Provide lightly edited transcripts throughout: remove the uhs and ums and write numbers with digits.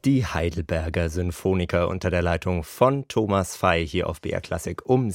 Die Heidelberger Sinfoniker unter der Leitung von Thomas Fey hier auf BR Klassik um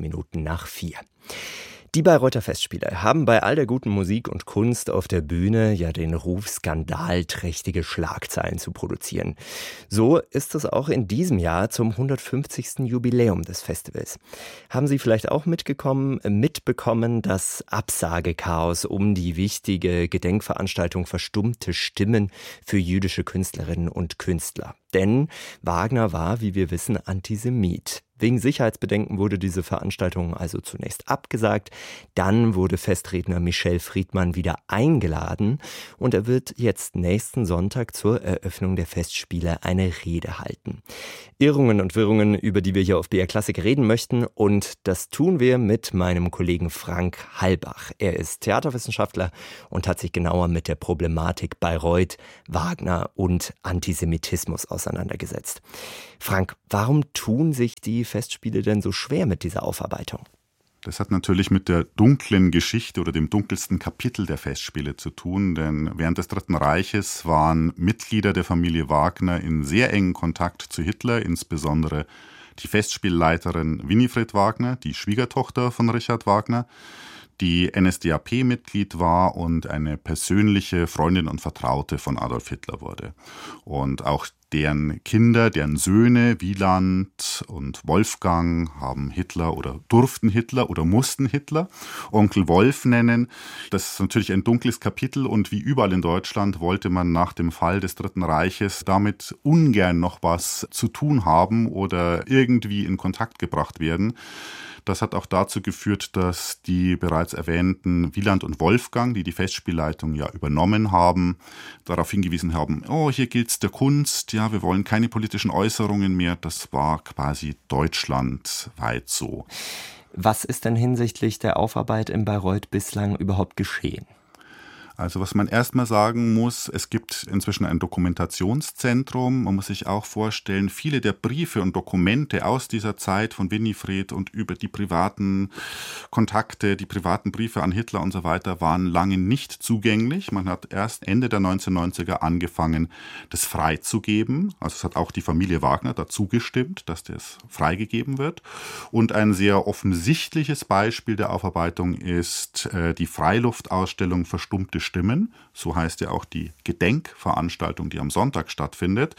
4:17. Die Bayreuther Festspiele haben bei all der guten Musik und Kunst auf der Bühne ja den Ruf, skandalträchtige Schlagzeilen zu produzieren. So ist es auch in diesem Jahr zum 150. Jubiläum des Festivals. Haben Sie vielleicht auch mitbekommen, das Absagechaos um die wichtige Gedenkveranstaltung Verstummte Stimmen für jüdische Künstlerinnen und Künstler? Denn Wagner war, wie wir wissen, Antisemit. Wegen Sicherheitsbedenken wurde diese Veranstaltung also zunächst abgesagt. Dann wurde Festredner Michel Friedmann wieder eingeladen und er wird jetzt nächsten Sonntag zur Eröffnung der Festspiele eine Rede halten. Irrungen und Wirrungen, über die wir hier auf BR Klassik reden möchten, und das tun wir mit meinem Kollegen Frank Halbach. Er ist Theaterwissenschaftler und hat sich genauer mit der Problematik Bayreuth, Wagner und Antisemitismus auseinandergesetzt. Frank, warum tun sich die Festspiele denn so schwer mit dieser Aufarbeitung? Das hat natürlich mit der dunklen Geschichte oder dem dunkelsten Kapitel der Festspiele zu tun, denn während des Dritten Reiches waren Mitglieder der Familie Wagner in sehr engen Kontakt zu Hitler, insbesondere die Festspielleiterin Winifred Wagner, die Schwiegertochter von Richard Wagner, die NSDAP-Mitglied war und eine persönliche Freundin und Vertraute von Adolf Hitler wurde. Und auch deren Kinder, deren Söhne, Wieland und Wolfgang, haben Hitler oder durften Hitler oder mussten Hitler Onkel Wolf nennen. Das ist natürlich ein dunkles Kapitel und wie überall in Deutschland wollte man nach dem Fall des Dritten Reiches damit ungern noch was zu tun haben oder irgendwie in Kontakt gebracht werden. Das hat auch dazu geführt, dass die bereits erwähnten Wieland und Wolfgang, die Festspielleitung ja übernommen haben, darauf hingewiesen haben, hier gilt's der Kunst, ja, wir wollen keine politischen Äußerungen mehr. Das war quasi deutschlandweit so. Was ist denn hinsichtlich der Aufarbeit in Bayreuth bislang überhaupt geschehen? Also was man erstmal sagen muss, es gibt inzwischen ein Dokumentationszentrum. Man muss sich auch vorstellen, viele der Briefe und Dokumente aus dieser Zeit von Winifred und über die privaten Kontakte, die privaten Briefe an Hitler und so weiter waren lange nicht zugänglich. Man hat erst Ende der 1990er angefangen, das freizugeben. Also es hat auch die Familie Wagner dazu gestimmt, dass das freigegeben wird. Und ein sehr offensichtliches Beispiel der Aufarbeitung ist die Freiluftausstellung Verstummte Stimmen, so heißt ja auch die Gedenkveranstaltung, die am Sonntag stattfindet.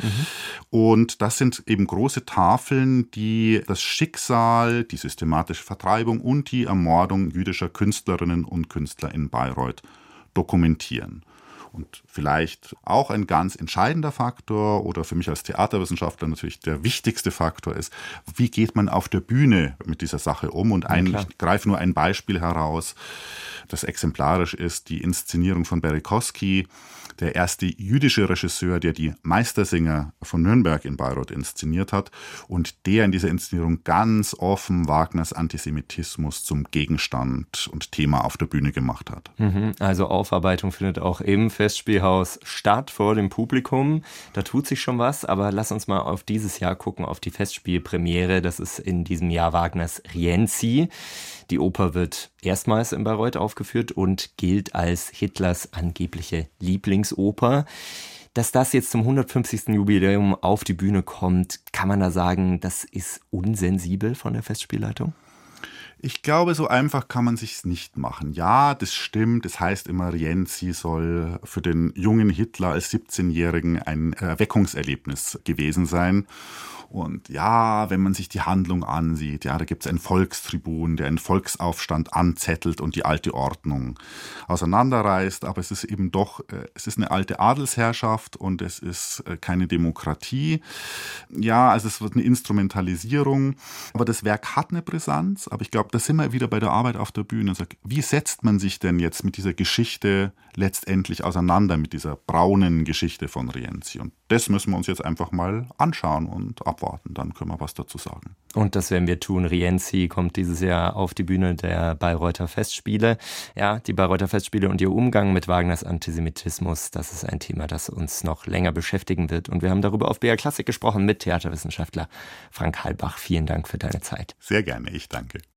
Und das sind eben große Tafeln, die das Schicksal, die systematische Vertreibung und die Ermordung jüdischer Künstlerinnen und Künstler in Bayreuth dokumentieren. Und vielleicht auch ein ganz entscheidender Faktor oder für mich als Theaterwissenschaftler natürlich der wichtigste Faktor ist, wie geht man auf der Bühne mit dieser Sache um? Und ich greife nur ein Beispiel heraus, das exemplarisch ist, die Inszenierung von Berikowski, der erste jüdische Regisseur, der die Meistersinger von Nürnberg in Bayreuth inszeniert hat und der in dieser Inszenierung ganz offen Wagners Antisemitismus zum Gegenstand und Thema auf der Bühne gemacht hat. Also Aufarbeitung findet auch im Festspielhaus statt, vor dem Publikum. Da tut sich schon was, aber lass uns mal auf dieses Jahr gucken, auf die Festspielpremiere. Das ist in diesem Jahr Wagners Rienzi. Die Oper wird erstmals in Bayreuth aufgeführt und gilt als Hitlers angebliche Lieblingsoper. Dass das jetzt zum 150. Jubiläum auf die Bühne kommt, kann man da sagen, das ist unsensibel von der Festspielleitung? Ich glaube, so einfach kann man sich's nicht machen. Ja, das stimmt. Es heißt immer, Rienzi soll für den jungen Hitler als 17-Jährigen ein Erweckungserlebnis gewesen sein. Und ja, wenn man sich die Handlung ansieht, ja, da gibt es einen Volkstribun, der einen Volksaufstand anzettelt und die alte Ordnung auseinanderreißt. Aber es ist eben doch, es ist eine alte Adelsherrschaft und es ist keine Demokratie. Ja, also es wird eine Instrumentalisierung. Aber das Werk hat eine Brisanz. Aber ich glaube, da sind wir wieder bei der Arbeit auf der Bühne und sagt, wie setzt man sich denn jetzt mit dieser Geschichte letztendlich auseinander, mit dieser braunen Geschichte von Rienzi? Und das müssen wir uns jetzt einfach mal anschauen und abwarten. Dann können wir was dazu sagen. Und das werden wir tun. Rienzi kommt dieses Jahr auf die Bühne der Bayreuther Festspiele. Ja, die Bayreuther Festspiele und ihr Umgang mit Wagners Antisemitismus, das ist ein Thema, das uns noch länger beschäftigen wird. Und wir haben darüber auf BR Klassik gesprochen mit Theaterwissenschaftler Frank Halbach. Vielen Dank für deine Zeit. Sehr gerne, ich danke.